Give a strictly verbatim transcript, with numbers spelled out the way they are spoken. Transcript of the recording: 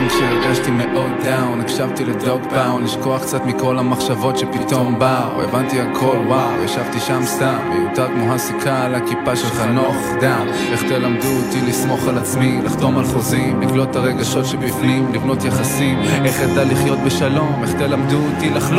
נכון כשהרגשתי מאוד דאון, הקשבתי לדוג פאון, לשכוח קצת מכל המחשבות שפתאום באו, הבנתי הכל וואו, ישבתי שם סתם, מיותר כמו הסיכה על הכיפה של חנוך דם. איך תלמדו אותי לסמוך על עצמי, לחתום על חוזים, לגלות את הרגשות שבפנים, לבנות יחסים, איך אדע לחיות בשלום, איך תלמדו אותי לחלום